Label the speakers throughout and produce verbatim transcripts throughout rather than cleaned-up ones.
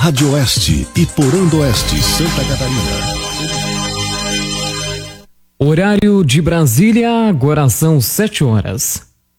Speaker 1: Rádio Oeste e Porã do Oeste, Santa Catarina.
Speaker 2: Horário de Brasília, agora são sete horas.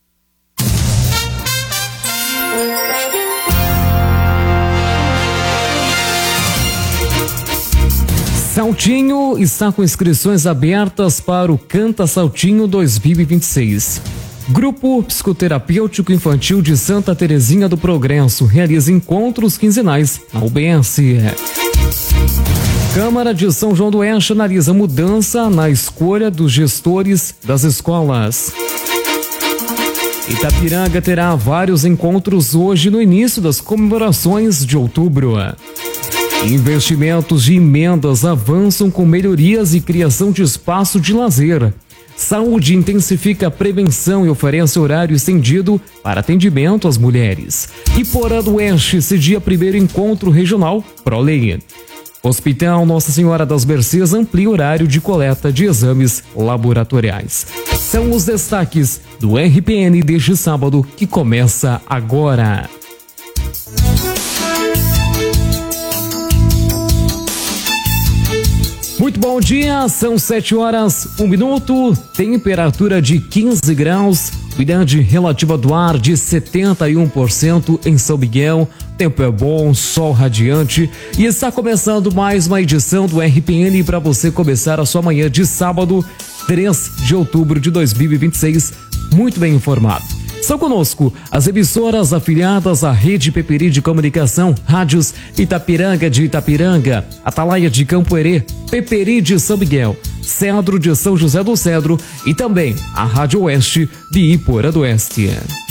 Speaker 2: Saltinho está com inscrições abertas para o Canta Saltinho dois mil e vinte e seis. Grupo Psicoterapêutico Infantil de Santa Terezinha do Progresso realiza encontros quinzenais na U B S. Câmara de São João do Oeste analisa mudança na escolha dos gestores das escolas. Itapiranga terá vários encontros hoje no início das comemorações de outubro. Investimentos de emendas avançam com melhorias e criação de espaço de lazer. Saúde intensifica a prevenção e oferece horário estendido para atendimento às mulheres. E Porã do Oeste cedia primeiro encontro regional ProLei. Hospital Nossa Senhora das Mercês amplia horário de coleta de exames laboratoriais. São os destaques do R P N deste sábado, que começa agora. Muito bom dia, são sete horas, um minuto, temperatura de quinze graus, umidade relativa do ar de setenta e um por cento em São Miguel, tempo é bom, sol radiante e está começando mais uma edição do R P N para você começar a sua manhã de sábado, três de outubro de dois mil e vinte e seis, muito bem informado. São conosco as emissoras afiliadas à Rede Peperi de Comunicação, rádios Itapiranga de Itapiranga, Atalaia de Campo Herê, Peperi de São Miguel, Cedro de São José do Cedro e também a Rádio Oeste de Iporã do Oeste.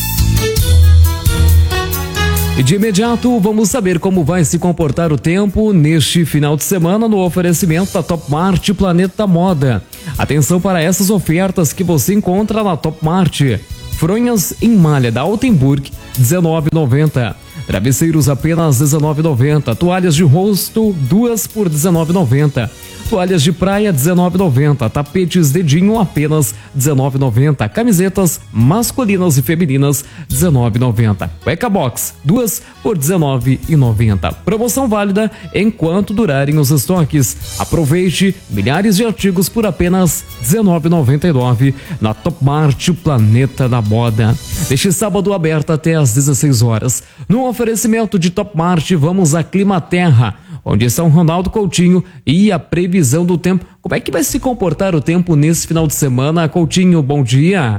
Speaker 2: E de imediato vamos saber como vai se comportar o tempo neste final de semana no oferecimento da Top Mart Planeta Moda. Atenção para essas ofertas que você encontra na Top Mart. Fronhas em malha da Altenburg, dezenove reais e noventa centavos. Travesseiros apenas dezenove reais e noventa centavos. Toalhas de rosto, duas por dezenove reais e noventa centavos. Toalhas de praia, dezenove reais e noventa centavos. Tapetes dedinho, apenas dezenove reais e noventa centavos. Camisetas masculinas e femininas, dezenove reais e noventa centavos. Cueca box, duas por dezenove reais e noventa centavos. Promoção válida enquanto durarem os estoques. Aproveite milhares de artigos por apenas dezenove reais e noventa e nove centavos na Top Mart Planeta da Moda. Neste sábado aberto até às dezesseis horas. No oferecimento de Top Mart, vamos a Climaterra, onde São Ronaldo Coutinho e a previsão do tempo. Como é que vai se comportar o tempo nesse final de semana? Coutinho, bom dia.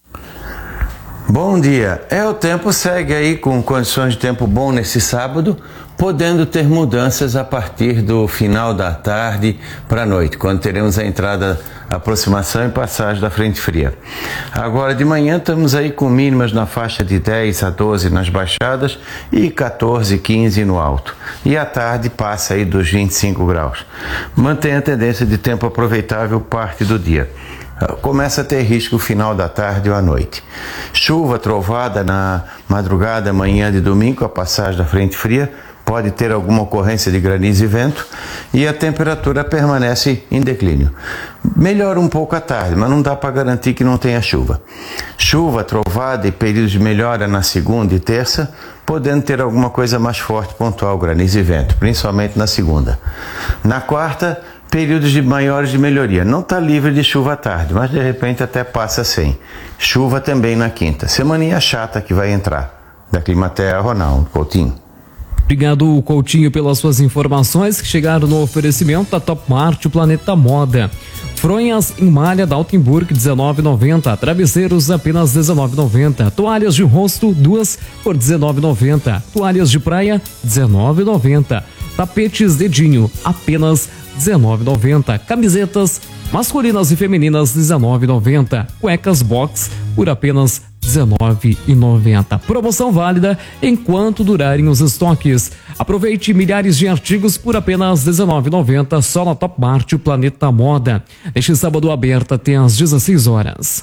Speaker 3: Bom dia. É, o tempo segue aí com condições de tempo bom nesse sábado, podendo ter mudanças a partir do final da tarde para a noite, quando teremos a entrada, aproximação e passagem da frente fria. Agora de manhã estamos aí com mínimas na faixa de dez a doze nas baixadas e quatorze, quinze no alto. E à tarde passa aí dos vinte e cinco graus. Mantém a tendência de tempo aproveitável parte do dia. Começa a ter risco final da tarde ou à noite. Chuva, trovada na madrugada, manhã de domingo, a passagem da frente fria, pode ter alguma ocorrência de granizo e vento e a temperatura permanece em declínio. Melhora um pouco à tarde, mas não dá para garantir que não tenha chuva. Chuva, trovada e períodos de melhora na segunda e terça, podendo ter alguma coisa mais forte, pontual, granizo e vento, principalmente na segunda. Na quarta, períodos de maiores de melhoria. Não está livre de chuva à tarde, mas de repente até passa sem. Chuva também na quinta. Semaninha chata que vai entrar. Da Climaterra, Ronaldo Coutinho.
Speaker 2: Obrigado, Coutinho, pelas suas informações que chegaram no oferecimento da Top Mart Planeta Moda. Fronhas em malha da Altenburg, dezenove reais e noventa centavos. Travesseiros apenas dezenove reais e noventa centavos. Toalhas de rosto, duas por dezenove reais e noventa centavos. Toalhas de praia, dezenove reais e noventa centavos. Tapetes dedinho, apenas dezenove reais e noventa centavos. Camisetas masculinas e femininas, dezenove reais e noventa centavos. Cuecas box por apenas dezenove reais e noventa centavos. Promoção válida enquanto durarem os estoques. Aproveite milhares de artigos por apenas dezenove reais e noventa centavos só na Top Mart Planeta Moda. Este sábado aberto até às dezesseis horas.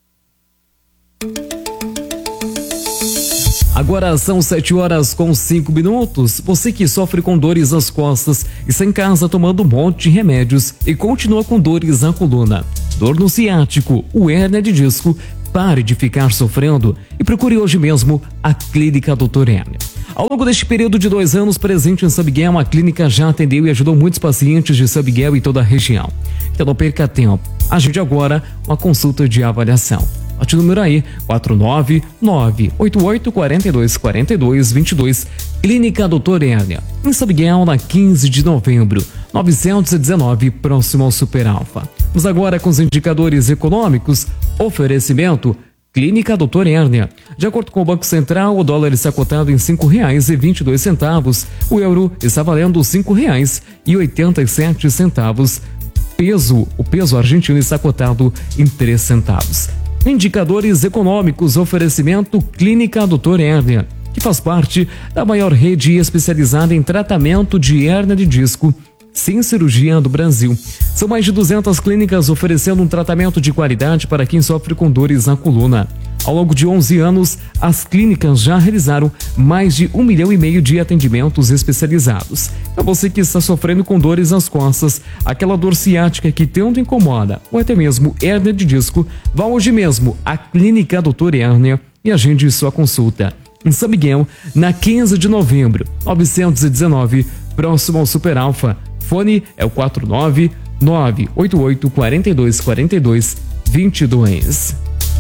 Speaker 2: Agora são sete horas com cinco minutos. Você que sofre com dores nas costas, está em casa tomando um monte de remédios e continua com dores na coluna, dor no ciático, o hérnia de disco, pare de ficar sofrendo e procure hoje mesmo a Clínica doutor Hérnia. Ao longo deste período de dois anos presente em São Miguel, a clínica já atendeu e ajudou muitos pacientes de São Miguel e toda a região. Então não perca tempo. Agende agora uma consulta de avaliação. Anote o número aí, quatro nove nove oito oito quatro dois quatro dois dois dois, Clínica doutor Hérnia, em São Miguel, na quinze de novembro, novecentos e dezenove, próximo ao Super Alfa. Vamos agora com os indicadores econômicos. Oferecimento Clínica doutor Hérnia. De acordo com o Banco Central, o dólar está cotado em cinco reais e vinte e dois centavos. O euro está valendo cinco reais e oitenta e sete centavos. Peso, o peso argentino está cotado em três centavos. Indicadores econômicos. Oferecimento Clínica doutor Hérnia, que faz parte da maior rede especializada em tratamento de hérnia de disco sem cirurgia do Brasil. São mais de duzentas clínicas oferecendo um tratamento de qualidade para quem sofre com dores na coluna. Ao longo de onze anos, as clínicas já realizaram mais de um milhão e meio de atendimentos especializados. Para você que está sofrendo com dores nas costas, aquela dor ciática que tanto incomoda, ou até mesmo hérnia de disco, vá hoje mesmo à Clínica doutor Hérnia e agende sua consulta. Em São Miguel, na quinze de novembro, novecentos e dezenove, próximo ao Super Alfa. Fone é o quatro nove nove oito oito quatro dois quatro dois dois dois.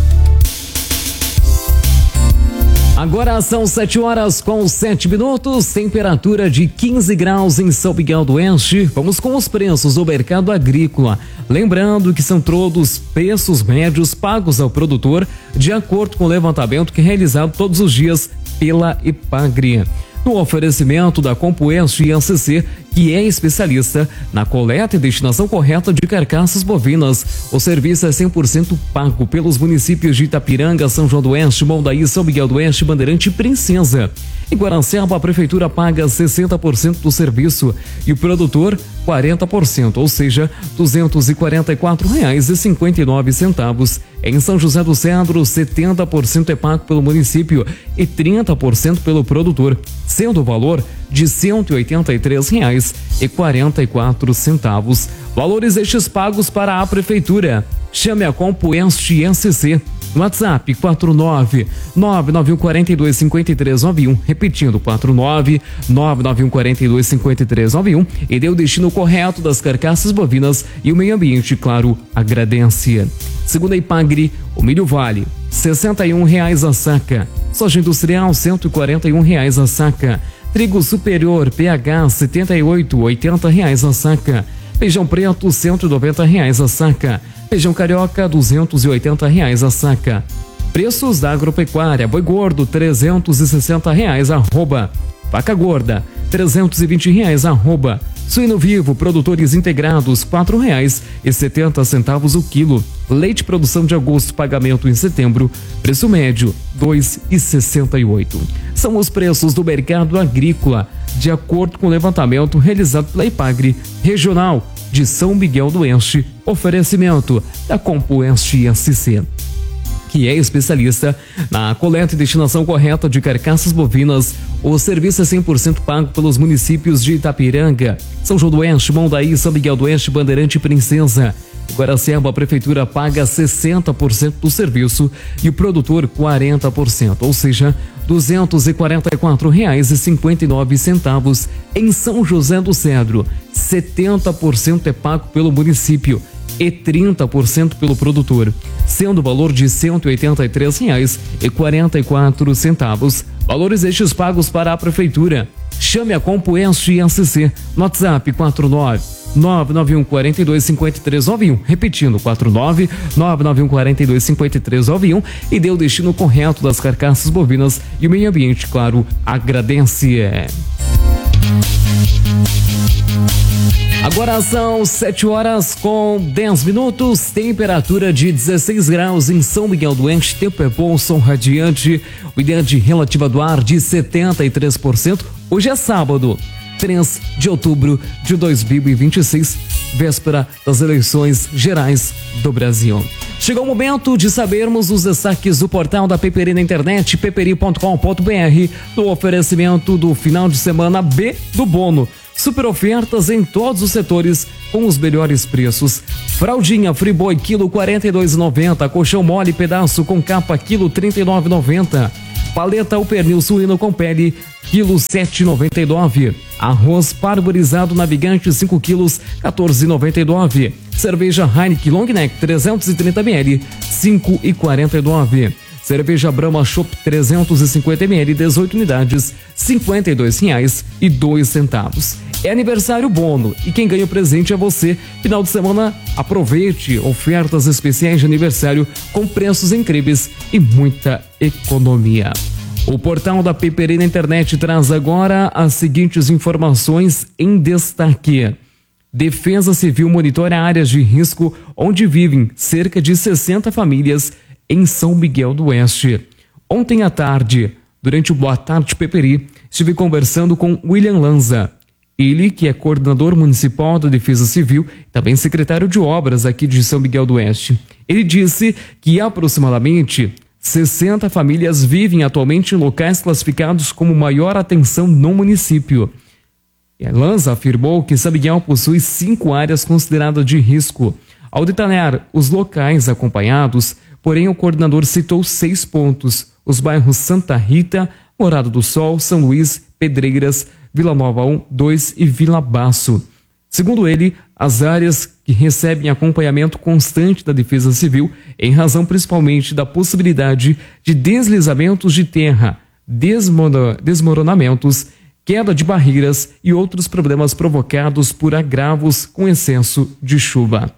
Speaker 2: Agora são sete horas com sete minutos, temperatura de quinze graus em São Miguel do Oeste. Vamos com os preços do mercado agrícola. Lembrando que são todos preços médios pagos ao produtor de acordo com o levantamento que é realizado todos os dias pela Epagri. No oferecimento da Compoeste I A C C, que é especialista na coleta e destinação correta de carcaças bovinas. O serviço é cem por cento pago pelos municípios de Itapiranga, São João do Oeste, Mondaí, São Miguel do Oeste, Bandeirante e Princesa. Em Guaraciaba, a prefeitura paga sessenta por cento do serviço e o produtor quarenta por cento, ou seja, duzentos e quarenta e quatro reais e cinquenta e nove centavos. Em São José do Cedro, setenta por cento é pago pelo município e trinta por cento pelo produtor, sendo o valor de cento e oitenta e três reais e quarenta e quatro centavos. Valores estes pagos para a prefeitura. Chame a Compoeste I A C C. WhatsApp quatro nove nove nove um quatro dois cinco três nove um, repetindo quatro nove nove nove um quatro dois cinco três nove um, e dê o destino correto das carcaças bovinas e o meio ambiente, claro, agradece. Segundo a Epagri, o milho vale sessenta e um reais a saca, soja industrial cento e quarenta e um reais a saca, trigo superior P H setenta e oito, oitenta reais a saca, feijão preto cento e noventa reais a saca, feijão carioca duzentos e oitenta reais a saca. Preços da agropecuária: boi gordo trezentos e sessenta reais arroba, vaca gorda trezentos e vinte reais arroba, suíno vivo produtores integrados quatro reais e setenta centavos o quilo, leite produção de agosto pagamento em setembro, preço médio dois e sessenta e oito. São os preços do mercado agrícola de acordo com o levantamento realizado pela Epagri Regional de São Miguel do Oeste. Oferecimento da Compoeste I A C C, que é especialista na coleta e destinação correta de carcaças bovinas. O serviço é cem por cento pago pelos municípios de Itapiranga, São João do Oeste, Mondaí, São Miguel do Oeste, Bandeirante e Princesa. Em Guaraciaba, a prefeitura paga sessenta por cento do serviço e o produtor quarenta por cento, ou seja, duzentos e quarenta e quatro reais e cinquenta e nove centavos. Em São José do Cedro, setenta por cento é pago pelo município e trinta por cento pelo produtor, sendo o valor de cento e oitenta e três reais e quarenta e quatro centavos. Valores estes pagos para a prefeitura. Chame a Compoeste I A C C no WhatsApp quatro nove nove nove um quatro dois cinco três nove um, repetindo quatro nove nove nove um quatro dois cinco três nove um, e dê o destino correto das carcaças bovinas e o meio ambiente, claro, agradece. Agora são sete horas com dez minutos, temperatura de dezesseis graus em São Miguel do Oeste, tempo é bom, som radiante, umidade relativa do ar de setenta e três por cento. Hoje é sábado, três de outubro de dois mil e vinte e seis, véspera das eleições gerais do Brasil. Chegou o momento de sabermos os destaques do portal da Peperi na internet, peperi ponto com ponto br, do oferecimento do final de semana B do Bono. Super ofertas em todos os setores com os melhores preços. Fraldinha Friboi quilo quarenta e dois reais e noventa centavos, colchão mole pedaço com capa quilo trinta e nove reais e noventa centavos. Paleta ou pernil suíno com pele, quilo sete e noventa e nove. Arroz parboilizado navegante cinco quilos, quatorze e noventa e nove. Cerveja Heineken Long Neck trezentos e trinta mililitros, cinco e quarenta e nove. Cerveja Brahma Chopp trezentos e cinquenta mililitros, dezoito unidades, cinquenta e dois reais e dois centavos. É aniversário Bono e quem ganha o presente é você. Final de semana, aproveite ofertas especiais de aniversário com preços incríveis e muita economia. O portal da Peperi na internet traz agora as seguintes informações em destaque. Defesa Civil monitora áreas de risco onde vivem cerca de sessenta famílias em São Miguel do Oeste. Ontem à tarde, durante o Boa Tarde Peperi, estive conversando com William Lanza. Ele, que é coordenador municipal da Defesa Civil, também secretário de obras aqui de São Miguel do Oeste. Ele disse que aproximadamente sessenta famílias vivem atualmente em locais classificados como maior atenção no município. E a Lanza afirmou que São Miguel possui cinco áreas consideradas de risco. Ao detalhar os locais acompanhados, porém o coordenador citou seis pontos: os bairros Santa Rita, Morada do Sol, São Luís, Pedreiras, Vila Nova um, dois e Vila Baço. Segundo ele, as áreas que recebem acompanhamento constante da Defesa Civil, em razão principalmente da possibilidade de deslizamentos de terra, desmoro- desmoronamentos, queda de barreiras e outros problemas provocados por agravos com excesso de chuva.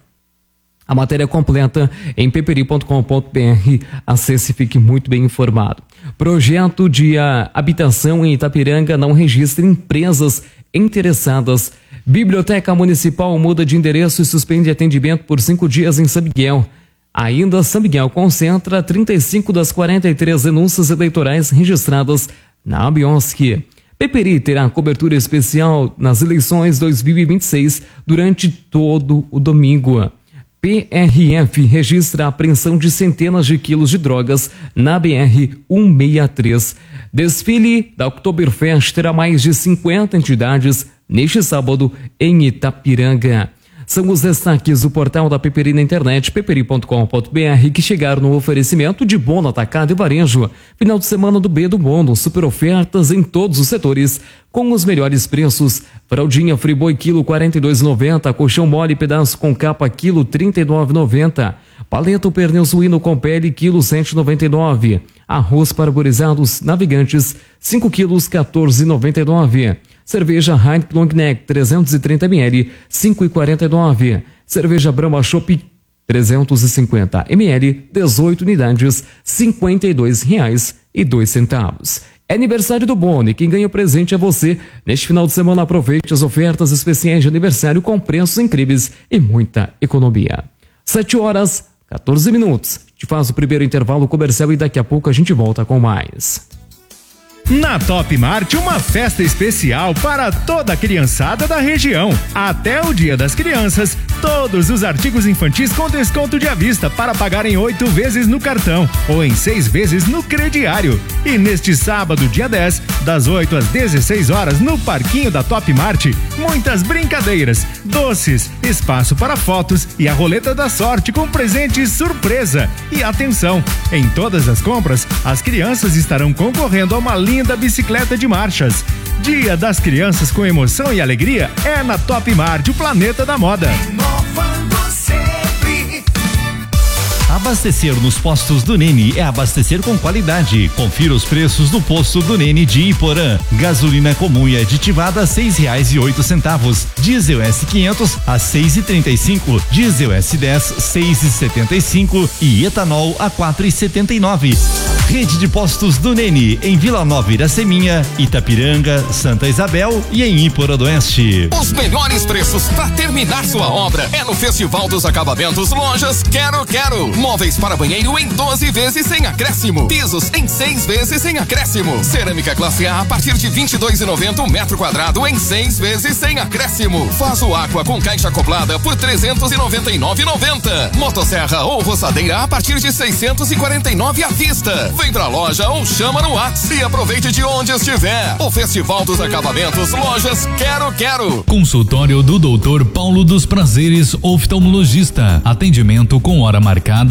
Speaker 2: A matéria completa em peperi ponto com ponto br. Acesse e fique muito bem informado. Projeto de habitação em Itapiranga não registra empresas interessadas. Biblioteca Municipal muda de endereço e suspende atendimento por cinco dias em São Miguel. Ainda São Miguel concentra trinta e cinco das quarenta e três denúncias eleitorais registradas na Abiosque. Peperi terá cobertura especial nas eleições dois mil e vinte e seis durante todo o domingo. P R F registra a apreensão de centenas de quilos de drogas na B R cento e sessenta e três. Desfile da Oktoberfest terá mais de cinquenta entidades neste sábado em Itapiranga. São os destaques do portal da Peperi na internet, peperi ponto com ponto br, que chegaram no oferecimento de Bono Atacado e Varejo. Final de semana do B do Bono, super ofertas em todos os setores, com os melhores preços. Fraldinha Friboi quilo quarenta e dois reais e noventa centavos, colchão mole pedaço com capa quilo trinta e nove reais e noventa centavos, paleta pernil suíno com pele quilo cento e noventa e nove reais, arroz paraborizados navegantes cinco quilos quatorze reais e noventa e nove centavos. Cerveja Heineken Long Neck trezentos e trinta mililitros, cinco e quarenta e nove centavos. Cerveja Brahma Chopp trezentos e cinquenta mililitros, dezoito unidades, cinquenta e dois reais e dois centavos. É aniversário do Bono e quem ganha o presente é você. Neste final de semana aproveite as ofertas especiais de aniversário com preços incríveis e muita economia. sete horas, quatorze minutos. Te faz o primeiro intervalo comercial e daqui a pouco a gente volta com mais.
Speaker 4: Na Top Mart, uma festa especial para toda a criançada da região. Até o Dia das Crianças, todos os artigos infantis com desconto de à vista para pagar em oito vezes no cartão ou em seis vezes no crediário. E neste sábado, dia dez, das oito às dezesseis horas, no Parquinho da Top Mart, muitas brincadeiras, doces, espaço para fotos e a roleta da sorte com presente surpresa. E atenção, em todas as compras, as crianças estarão concorrendo a uma linda bicicleta de marchas. Dia das Crianças com emoção e alegria é na Top Mart, o planeta da moda.
Speaker 5: Inovando sempre.
Speaker 6: Abastecer nos postos do Nene é abastecer com qualidade. Confira os preços do posto do Nene de Iporã. Gasolina comum e aditivada seis reais e oito centavos. Diesel S quinhentos a seis e trinta e cinco. Diesel S dez seis e setenta e cinco e etanol a quatro e setenta e nove. Rede de postos do Nene em Vila Nova Iraceminha, Itapiranga, Santa Isabel e em Iporã do Oeste.
Speaker 7: Os melhores preços para terminar sua obra é no Festival dos Acabamentos Lojas Quero Quero. Móveis para banheiro em doze vezes sem acréscimo. Pisos em seis vezes sem acréscimo. Cerâmica classe A a partir de vinte e dois reais e noventa centavos o metro quadrado em seis vezes sem acréscimo. Vaso Aqua com caixa acoplada por trezentos e noventa e nove reais e noventa centavos. Motosserra ou roçadeira a partir de seiscentos e quarenta e nove reais à vista. Vem pra loja ou chama no WhatsApp e aproveite de onde estiver. O Festival dos Acabamentos Lojas Quero Quero.
Speaker 8: Consultório do doutor Paulo dos Prazeres, oftalmologista. Atendimento com hora marcada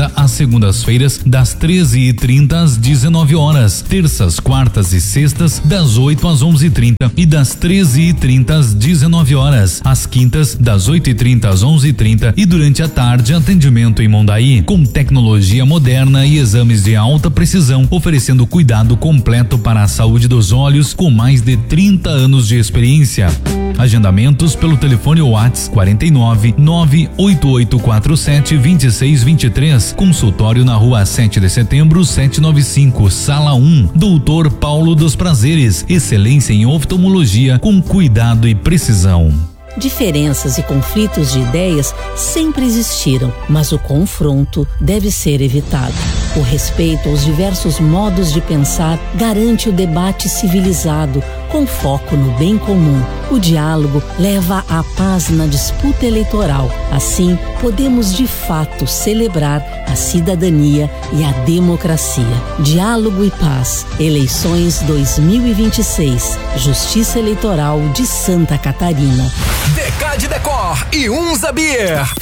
Speaker 8: marcada às segundas-feiras, das treze e trinta às dezenove horas, terças, quartas e sextas, das oito às onze e trinta e das treze e trinta às dezenove horas, às quintas, das oito e trinta às onze e trinta e durante a tarde, atendimento em Mondaí, com tecnologia moderna e exames de alta precisão, oferecendo cuidado completo para a saúde dos olhos com mais de trinta anos de experiência. Agendamentos pelo telefone WhatsApp quarenta e nove, nove oito oito quatro sete, dois seis dois três. Consultório na rua sete de setembro, setecentos e noventa e cinco, sala um. Doutor Paulo dos Prazeres. Excelência em oftalmologia com cuidado e precisão.
Speaker 9: Diferenças e conflitos de ideias sempre existiram, mas o confronto deve ser evitado. O respeito aos diversos modos de pensar garante o debate civilizado, com foco no bem comum. O diálogo leva à paz na disputa eleitoral. Assim, podemos de fato celebrar a cidadania e a democracia. Diálogo e paz. Eleições dois mil e vinte e seis. Justiça Eleitoral de Santa Catarina.
Speaker 10: Decade Decor e Unza Beer.